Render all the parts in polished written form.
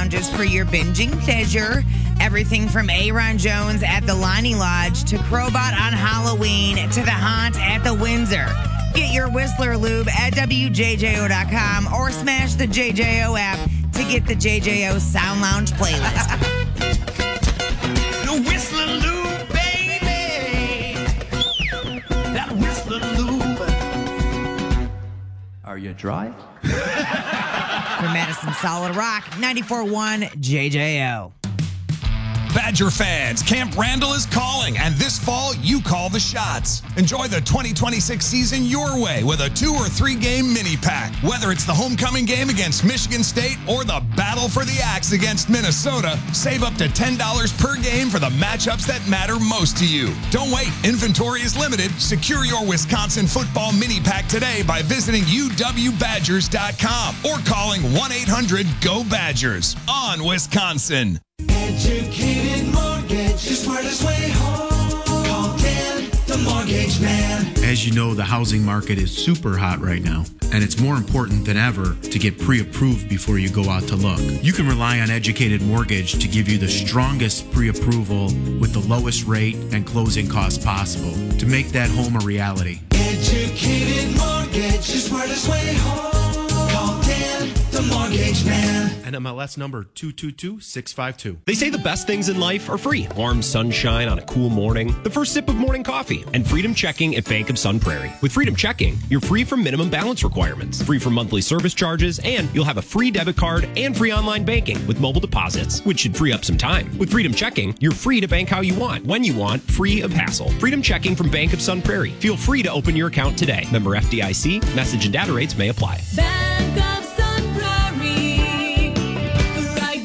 lounges for your binging pleasure. Everything from Aaron Jones at the Lonnie Lodge to Crowbot on Halloween to the Haunt at the Windsor. Get your Whistler Lube at WJJO.com or smash the JJO app to get the JJO Sound Lounge playlist. The Whistler Lube, baby. That Whistler Lube. Are you dry? From Madison Solid Rock, 94.1 JJO. Badger fans, Camp Randall is calling, and this fall, you call the shots. Enjoy the 2026 season your way with a 2 or 3 game mini pack. Whether it's the homecoming game against Michigan State or the battle for the axe against Minnesota, save up to $10 per game for the matchups that matter most to you. Don't wait, inventory is limited. Secure your Wisconsin football mini pack today by visiting uwbadgers.com or calling 1-800-GO-BADGERS on Wisconsin. Educated Mortgage, the smartest way home. Call Dan, the Mortgage Man. As you know, the housing market is super hot right now, and it's more important than ever to get pre-approved before you go out to look. You can rely on Educated Mortgage to give you the strongest pre-approval with the lowest rate and closing costs possible to make that home a reality. Educated Mortgage, the smartest way home. Call Dan, the Mortgage Man. NMLS number 222652. They say the best things in life are free. Warm sunshine on a cool morning, the first sip of morning coffee, and Freedom Checking at Bank of Sun Prairie. With Freedom Checking, you're free from minimum balance requirements, free from monthly service charges, and you'll have a free debit card and free online banking with mobile deposits, which should free up some time. With Freedom Checking, you're free to bank how you want, when you want, free of hassle. Freedom Checking from Bank of Sun Prairie. Feel free to open your account today. Member FDIC. Message and data rates may apply. Bank of Sun Prairie, the right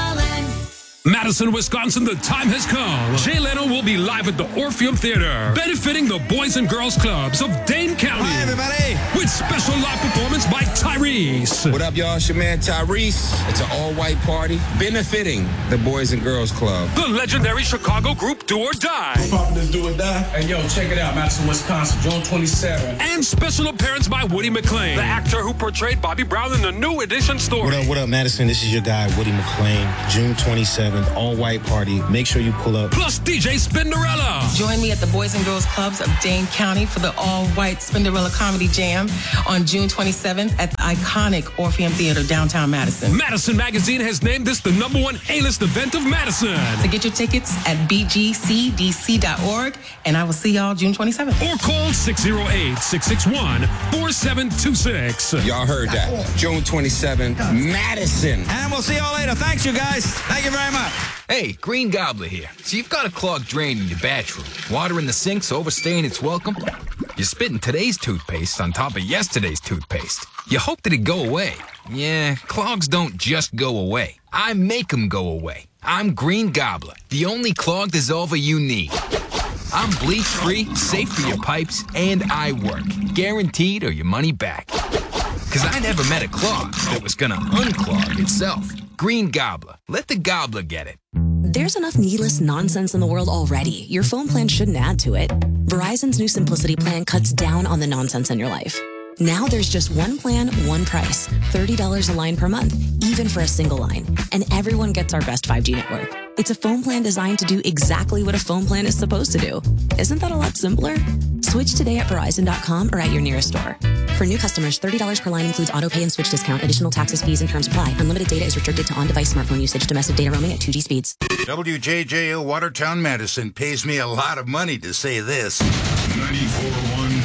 balance. Madison, Wisconsin, the time has come. Jay Leno will be live at the Orpheum Theater, benefiting the Boys and Girls Clubs of Dane County. Hi, everybody. With special live performance by Tyrese. What up, y'all? It's your man, Tyrese. It's an all-white party benefiting the Boys and Girls Club. The legendary Chicago group Do or Die. This Do or Die. Hey, yo, check it out. Madison, Wisconsin, June 27th. And special appearance by Woody McClain, the actor who portrayed Bobby Brown in the New Edition story. What up, Madison? This is your guy, Woody McClain. June 27th, all-white party. Make sure you pull up. Plus DJ Spinderella. Join me at the Boys and Girls Clubs of Dane County for the all-white Spinderella Comedy Jam on June 27th at the iconic Orpheum Theater, downtown Madison. Madison Magazine has named this the #1 A-list event of Madison. So get your tickets at bgcdc.org, and I will see y'all June 27th. Or call 608-661-4726. Y'all heard that. June 27th, Madison. And we'll see y'all later. Thanks, you guys. Thank you very much. Hey, Green Gobbler here. So you've got a clogged drain in your bathroom. Water in the sink's overstaying its welcome. You're spitting today's toothpaste on top of yesterday's toothpaste. You hope that it go away. Yeah, clogs don't just go away. I make them go away. I'm Green Gobbler, the only clog dissolver you need. I'm bleach-free, safe for your pipes, and I work. Guaranteed or your money back. Because I never met a clog that was gonna unclog itself. Green Gobbler. Let the gobbler get it. There's enough needless nonsense in the world already. Your phone plan shouldn't add to it. Verizon's new Simplicity plan cuts down on the nonsense in your life. Now there's just one plan, one price. $30 a line per month, even for a single line. And everyone gets our best 5G network. It's a phone plan designed to do exactly what a phone plan is supposed to do. Isn't that a lot simpler? Switch today at Verizon.com or at your nearest store. For new customers, $30 per line includes auto pay and switch discount. Additional taxes, fees, and terms apply. Unlimited data is restricted to on-device smartphone usage. Domestic data roaming at 2G speeds. WJJO Watertown, Madison pays me a lot of money to say this. 94.1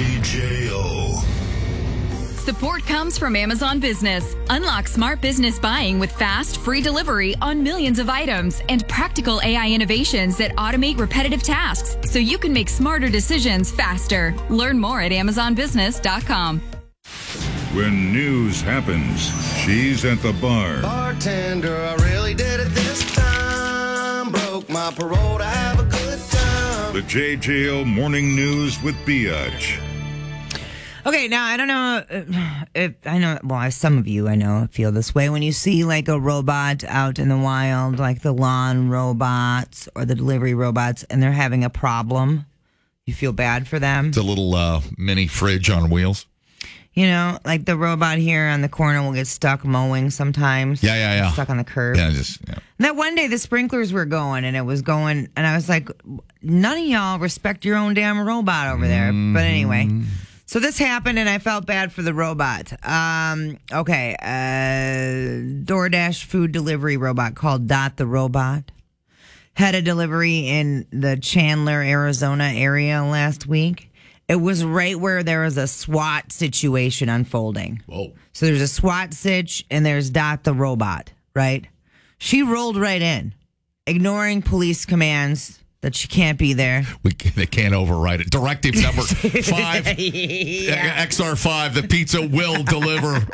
JJO. Support comes from Amazon Business. Unlock smart business buying with fast, free delivery on millions of items and practical AI innovations that automate repetitive tasks so you can make smarter decisions faster. Learn more at AmazonBusiness.com. When news happens, she's at the bar. Bartender, I really did it this time. Broke my parole to have a good time. The JJO Morning News with Biatch. Okay, now I don't know if I know. Well, some of you I know feel this way when you see like a robot out in the wild, like the lawn robots or the delivery robots, and they're having a problem. You feel bad for them. It's a little mini fridge on wheels. You know, like the robot here on the corner will get stuck mowing sometimes. Yeah. Stuck on the curb. Yeah, And that one day the sprinklers were going and it was going, and I was like, none of y'all respect your own damn robot over there. But anyway, so this happened and I felt bad for the robot. DoorDash food delivery robot called Dot the Robot had a delivery in the Chandler, Arizona area last week. It was right where there was a SWAT situation unfolding. Whoa. So there's a SWAT sitch and there's Dot the Robot, right? She rolled right in, ignoring police commands that she can't be there. They can't override it. Directive number 5, XR5, the pizza will deliver.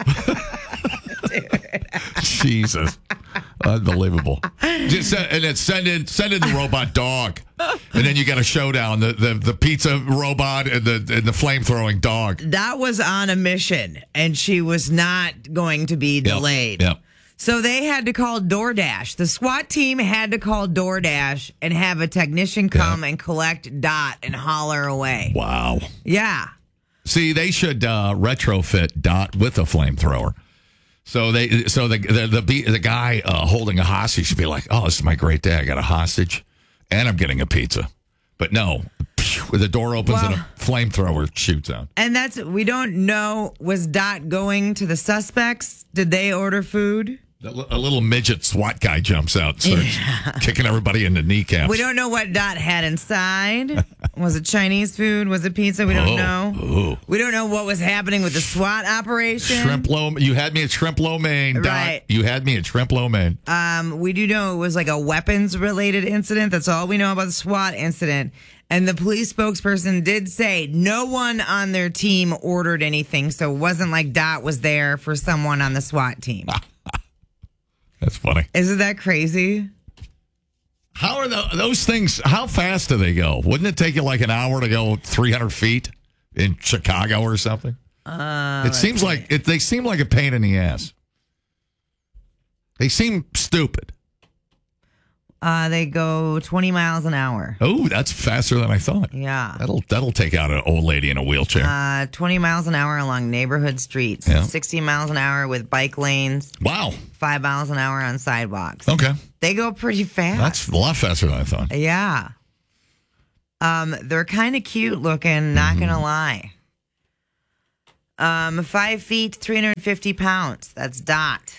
Jesus. Unbelievable. Just and then send in the robot dog. And then you got a showdown. The pizza robot and the flame-throwing dog. That was on a mission, and she was not going to be delayed. Yep. So they had to call DoorDash. The SWAT team had to call DoorDash and have a technician come and collect Dot and haul her away. Wow. Yeah. See, they should retrofit Dot with a flamethrower. So the guy holding a hostage should be like, oh, this is my great day. I got a hostage and I'm getting a pizza. But no, the door opens and a flamethrower shoots out. And we don't know, was Dot going to the suspects? Did they order food? A little midget SWAT guy jumps out and starts kicking everybody in the kneecaps. We don't know what Dot had inside. Was it Chinese food? Was it pizza? We don't know. Ooh. We don't know what was happening with the SWAT operation. You had me at shrimp lo mein, Dot. Right. You had me at shrimp lo mein. We do know it was like a weapons-related incident. That's all we know about the SWAT incident. And the police spokesperson did say no one on their team ordered anything, so it wasn't like Dot was there for someone on the SWAT team. That's funny. Isn't that crazy? How are those things? How fast do they go? Wouldn't it take you like an hour to go 300 feet in Chicago or something? It seems like they seem like a pain in the ass. They seem stupid. They go 20 miles an hour. Oh, that's faster than I thought. Yeah. That'll take out an old lady in a wheelchair. 20 miles an hour along neighborhood streets. Yeah. 60 miles an hour with bike lanes. Wow. 5 miles an hour on sidewalks. Okay. They go pretty fast. That's a lot faster than I thought. Yeah. They're kind of cute looking, not gonna lie. 5 feet, 350 pounds. That's Dot.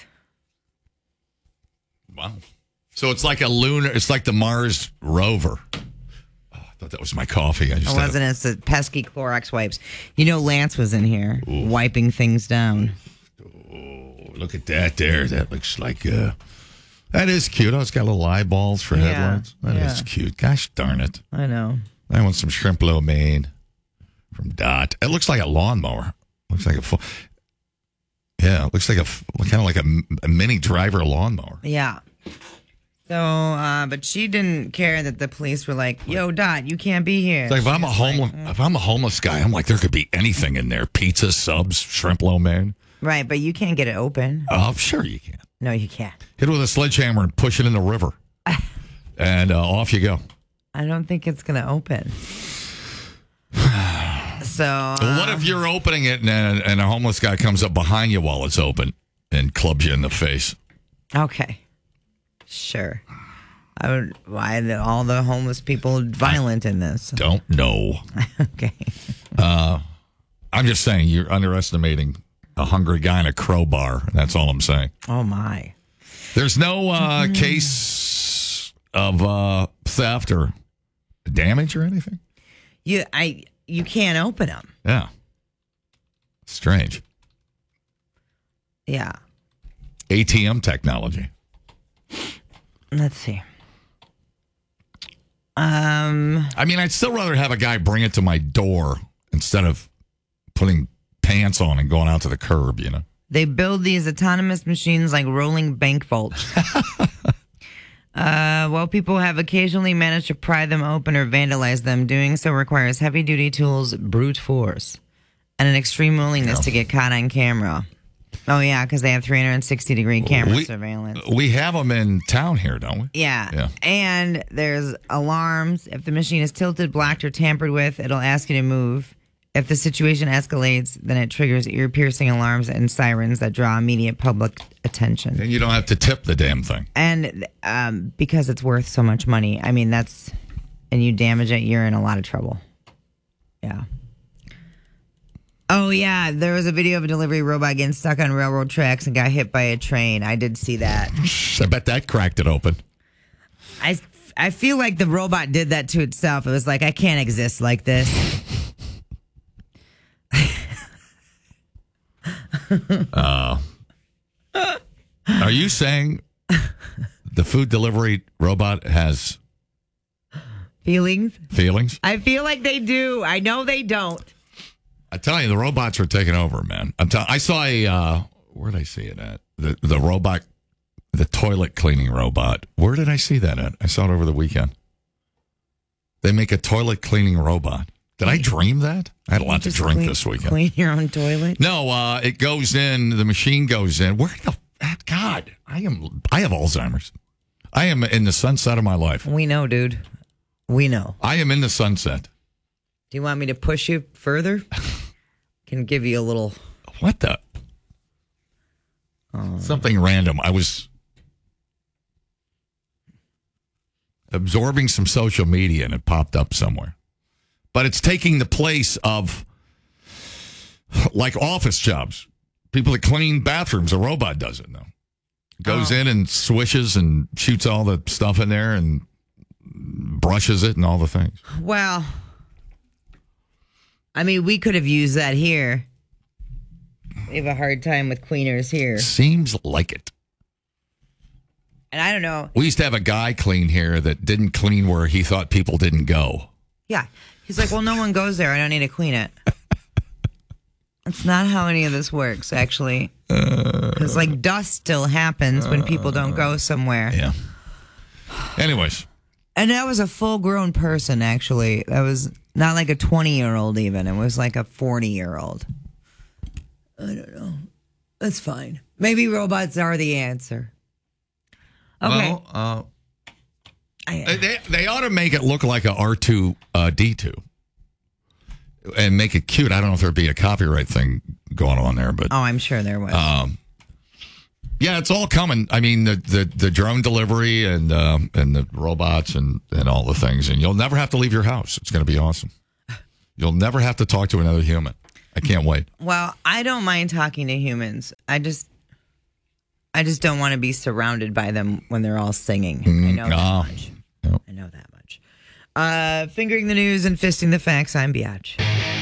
Wow. So it's like it's like the Mars rover. Oh, I thought that was my coffee. It wasn't. It's the pesky Clorox wipes. You know, Lance was in here wiping things down. Oh, look at that there. That looks like, that is cute. Oh, it's got little eyeballs for headlights. That is cute. Gosh darn it. I know. I want some shrimp lo mein from Dot. It looks like a lawnmower. Looks like it looks like kind of like a mini driver lawnmower. Yeah. So, but she didn't care that the police were like, "Yo, Dot, you can't be here." It's like if I'm a homeless guy, I'm like, there could be anything in there: pizza, subs, shrimp lo mein. Right, but you can't get it open. Oh, sure you can. No, you can't. Hit it with a sledgehammer and push it in the river, and off you go. I don't think it's gonna open. So, well, what if you're opening it and a homeless guy comes up behind you while it's open and clubs you in the face? Okay. Sure. Why are all the homeless people violent in this? Don't know. Okay. I'm just saying you're underestimating a hungry guy in a crowbar. That's all I'm saying. Oh, my. There's no case of theft or damage or anything? You can't open them. Yeah. Strange. Yeah. ATM technology. Let's see. I mean, I'd still rather have a guy bring it to my door instead of putting pants on and going out to the curb, you know? They build these autonomous machines like rolling bank vaults. While people have occasionally managed to pry them open or vandalize them, doing so requires heavy-duty tools, brute force, and an extreme willingness to get caught on camera. Oh, yeah, because they have 360-degree camera surveillance. We have them in town here, don't we? Yeah. And there's alarms. If the machine is tilted, blocked, or tampered with, it'll ask you to move. If the situation escalates, then it triggers ear-piercing alarms and sirens that draw immediate public attention. And you don't have to tip the damn thing. And because it's worth so much money, I mean, and you damage it, you're in a lot of trouble. Yeah. Oh, yeah. There was a video of a delivery robot getting stuck on railroad tracks and got hit by a train. I did see that. I bet that cracked it open. I feel like the robot did that to itself. It was like, I can't exist like this. Are you saying the food delivery robot has feelings? Feelings? I feel like they do. I know they don't. I tell you, the robots are taking over, man. I saw where did I see it at? The robot, the toilet cleaning robot. Where did I see that at? I saw it over the weekend. They make a toilet cleaning robot. Did I dream that? I had a lot to drink this weekend. Clean your own toilet? No, it goes in. The machine goes in. Where the God? I have Alzheimer's. I am in the sunset of my life. We know, dude. We know. I am in the sunset. Do you want me to push you further? Can give you a little. What the? Something random. I was absorbing some social media and it popped up somewhere. But it's taking the place of like office jobs. People that clean bathrooms, a robot does it now. Goes in and swishes and shoots all the stuff in there and brushes it and all the things. Well, I mean, we could have used that here. We have a hard time with cleaners here. Seems like it. And I don't know. We used to have a guy clean here that didn't clean where he thought people didn't go. Yeah. He's like, well, no one goes there. I don't need to clean it. That's not how any of this works, actually. Because, like, dust still happens when people don't go somewhere. Yeah. Anyways. And that was a full-grown person, actually. That was not like a 20-year-old even. It was like a 40-year-old. I don't know. That's fine. Maybe robots are the answer. Okay. Well, they ought to make it look like a R2-D2 and make it cute. I don't know if there'd be a copyright thing going on there, but I'm sure there was. Yeah, it's all coming. I mean, the drone delivery and the robots and all the things, and you'll never have to leave your house. It's going to be awesome. You'll never have to talk to another human. I can't wait. Well, I don't mind talking to humans. I just don't want to be surrounded by them when they're all singing. I know that much. Yep. I know that much. Fingering the news and fisting the facts, I'm Biatch.